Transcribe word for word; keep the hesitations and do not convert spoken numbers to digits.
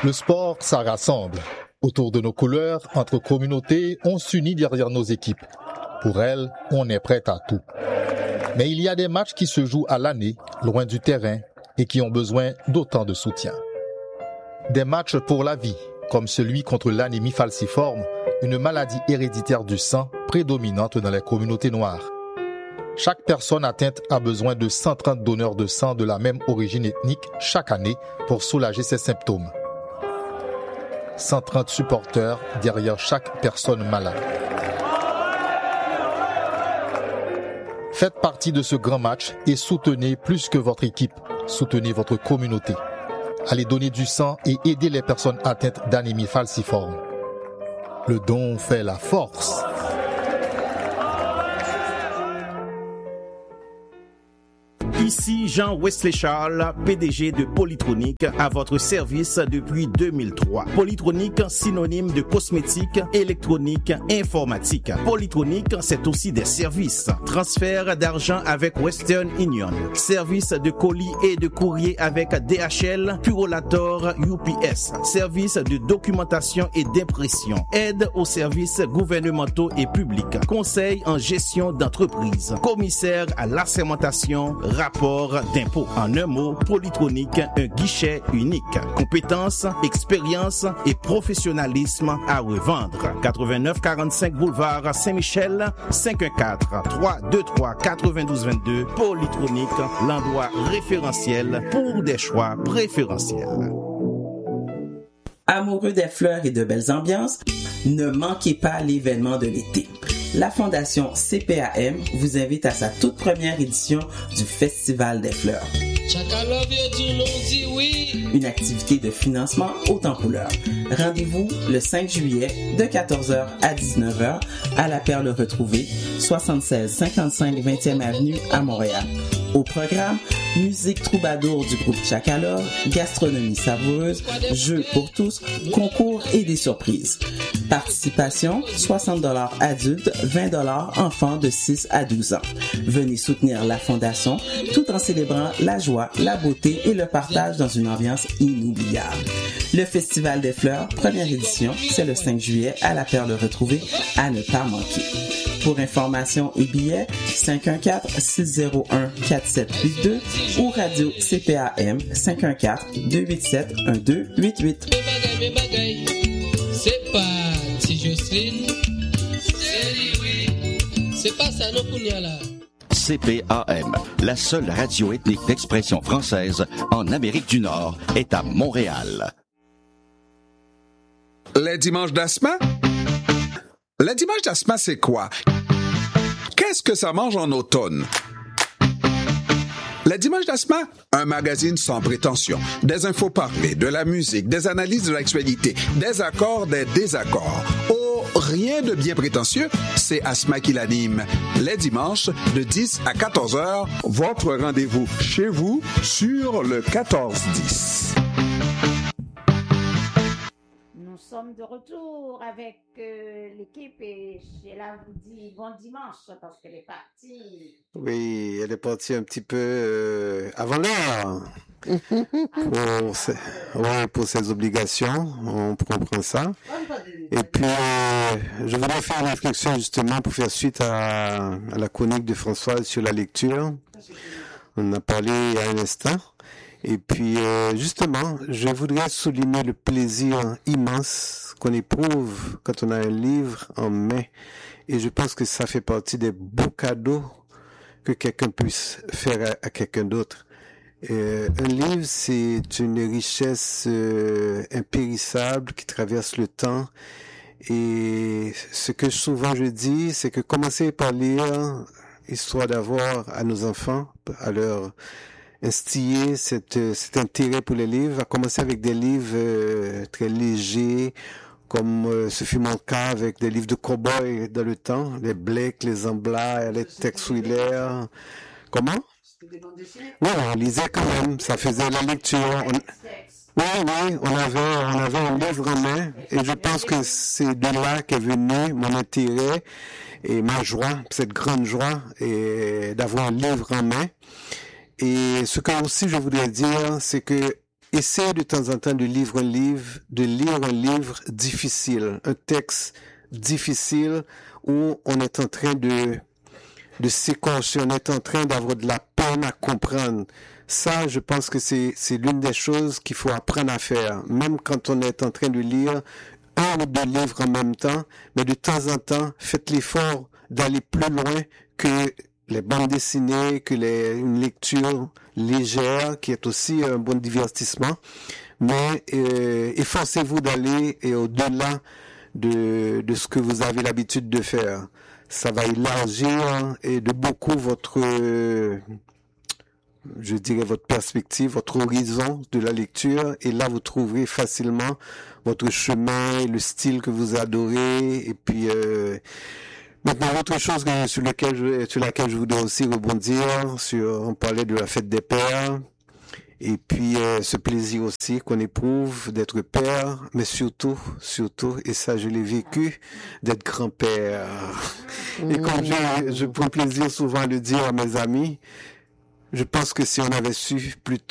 Le sport, ça rassemble. Autour de nos couleurs, entre communautés, on s'unit derrière nos équipes. Pour elles, on est prêt à tout. Mais il y a des matchs qui se jouent à l'année, loin du terrain, et qui ont besoin d'autant de soutien. Des matchs pour la vie, comme celui contre l'anémie falciforme, une maladie héréditaire du sang prédominante dans les communautés noires. Chaque personne atteinte a besoin de cent trente donneurs de sang de la même origine ethnique chaque année pour soulager ses symptômes. cent trente supporters derrière chaque personne malade. Faites partie de ce grand match et soutenez plus que votre équipe, soutenez votre communauté. Allez donner du sang et aider les personnes atteintes d'anémie falciforme. Le don fait la force. Ici Jean-Wesley Charles, P D G de Polytronic, à votre service depuis deux mille trois. Polytronic, synonyme de cosmétique, électronique, informatique. Polytronic, c'est aussi des services. Transfert d'argent avec Western Union. Service de colis et de courrier avec D H L, Purolator, U P S. Service de documentation et d'impression. Aide aux services gouvernementaux et publics. Conseil en gestion d'entreprise. Commissaire à l'assermentation, rapport d'impôt. En un mot, Polytronic, un guichet unique. Compétences, expérience et professionnalisme à revendre. quatre-vingt-neuf quarante-cinq boulevard Saint-Michel, cinq un quatre, trois deux trois, neuf deux deux deux. Polytronic, l'endroit référentiel pour des choix préférentiels. Amoureux des fleurs et de belles ambiances, ne manquez pas l'événement de l'été. La Fondation C P A M vous invite à sa toute première édition du Festival des fleurs. Une activité de financement haute en couleurs. Rendez-vous le cinq juillet de quatorze heures à dix-neuf heures à la Perle Retrouvée, soixante-seize cinquante-cinq vingtième avenue à Montréal. Au programme, musique troubadour du groupe Chakalov, gastronomie savoureuse, jeux pour tous, concours et des surprises. Participation, soixante dollars adultes, vingt dollars enfants de six à douze ans. Venez soutenir la Fondation tout en célébrant la joie, la beauté et le partage dans une ambiance inoubliable. Le Festival des fleurs, première édition, c'est le cinq juillet à la Perle Retrouvée, à ne pas manquer. Pour information et billets, cinq un quatre, six zéro un, quatre sept huit deux ou radio C P A M cinq un quatre, deux huit sept, un deux huit huit. C'est pas si Jocelyne, c'est oui, c'est pas ça non kounya là. C P A M, la seule radio ethnique d'expression française en Amérique du Nord, est à Montréal. Les dimanches d'Asma? Les dimanches d'Asma, c'est quoi? Qu'est-ce que ça mange en automne? Les dimanches d'Asma, un magazine sans prétention. Des infos parlées, de la musique, des analyses de l'actualité, des accords, des désaccords. Oh, rien de bien prétentieux, c'est Asma qui l'anime. Les dimanches, de dix à quatorze heures, votre rendez-vous chez vous sur le quatorze dix. Nous sommes de retour avec euh, l'équipe et Sheila vous dit bon dimanche parce qu'elle est partie. Oui, elle est partie un petit peu euh, avant l'heure pour, ses, ouais, pour ses obligations, on comprend ça. Et puis, euh, je voudrais faire une réflexion justement pour faire suite à, à la chronique de Françoise sur la lecture. On en a parlé il y a un instant. Et puis, euh, justement, je voudrais souligner le plaisir immense qu'on éprouve quand on a un livre en main. Et je pense que ça fait partie des beaux cadeaux que quelqu'un puisse faire à, à quelqu'un d'autre. Euh, un livre, c'est une richesse euh, impérissable qui traverse le temps. Et ce que souvent je dis, c'est que commencer par lire, histoire d'avoir à nos enfants, à leur instiller cette, cet intérêt pour les livres, à commencer avec des livres euh, très légers, comme euh, ce fut mon cas avec des livres de cow-boys dans le temps, les Blake, les Ambla, les Tex Willer. Comment? Oui, on lisait quand même, ça faisait la lecture. On... Oui, oui, on avait, on avait un livre en main, et je pense que c'est de là qu'est venu mon intérêt et ma joie, cette grande joie, et d'avoir un livre en main. Et ce que aussi je voudrais dire, c'est que essayez de temps en temps de lire un livre, de lire un livre difficile, un texte difficile où on est en train de, de s'écorcher, on est en train d'avoir de la peine à comprendre. Ça, je pense que c'est, c'est l'une des choses qu'il faut apprendre à faire, même quand on est en train de lire un ou deux livres en même temps, mais de temps en temps, faites l'effort d'aller plus loin que les bandes dessinées, que les, une lecture légère, qui est aussi un bon divertissement, mais euh, efforcez-vous d'aller et au-delà de, de ce que vous avez l'habitude de faire. Ça va élargir et de beaucoup votre, euh, je dirais, votre perspective, votre horizon de la lecture, et là vous trouverez facilement votre chemin, le style que vous adorez, et puis euh, maintenant autre chose que, sur laquelle je, sur laquelle je voudrais aussi rebondir, sur, on parlait de la fête des pères, et puis euh, ce plaisir aussi qu'on éprouve d'être père, mais surtout, surtout, et ça je l'ai vécu, d'être grand-père. Mmh. Et comme je, je prends plaisir souvent à le dire à mes amis, je pense que si on avait su plus tôt